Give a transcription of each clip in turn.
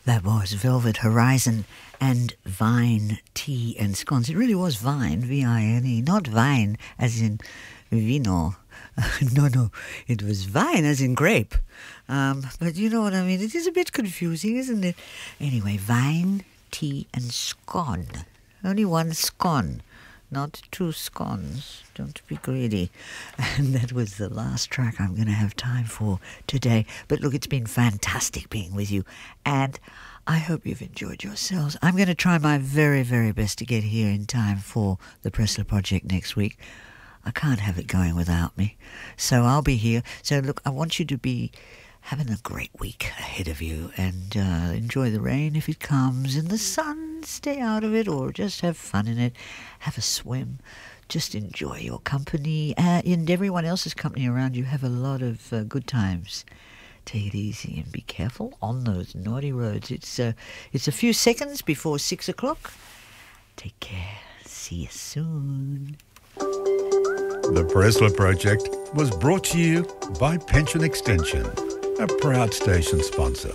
That was Velvet Horizon and Vine Tea and Scones. It really was Vine, V-I-N-E, not Vine as in vino. No, it was vine as in grape. But you know what I mean. It is a bit confusing, isn't it? Anyway, Vine, Tea and Scone. Only one scone, not two scones. Don't be greedy. And that was the last track I'm going to have time for today. But look, it's been fantastic being with you. And I hope you've enjoyed yourselves. I'm going to try my very, very best to get here in time for the Pressler Project next week. I can't have it going without me. So I'll be here. So look, I want you to be having a great week ahead of you and enjoy the rain if it comes, and the sun, stay out of it, or just have fun in it. Have a swim. Just enjoy your company and everyone else's company around you. Have a lot of good times. Take it easy and be careful on those naughty roads. It's a few seconds before 6 o'clock. Take care. See you soon. The Pressler Project was brought to you by Pension Extension, a proud station sponsor.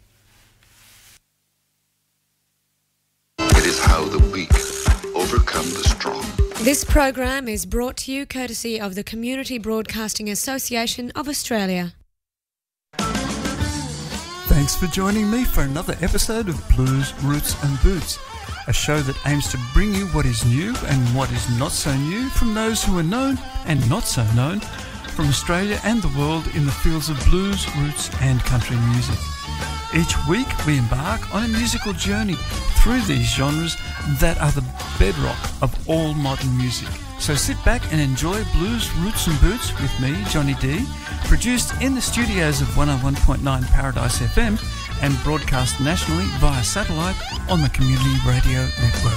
It is how the weak overcome the strong. This program is brought to you courtesy of the Community Broadcasting Association of Australia. Thanks for joining me for another episode of Blues, Roots and Boots, a show that aims to bring you what is new and what is not so new from those who are known and not so known from Australia and the world in the fields of blues, roots and country music. Each week we embark on a musical journey through these genres that are the bedrock of all modern music. So sit back and enjoy Blues, Roots and Boots with me, Johnny D, produced in the studios of 101.9 Paradise FM and broadcast nationally via satellite on the Community Radio Network.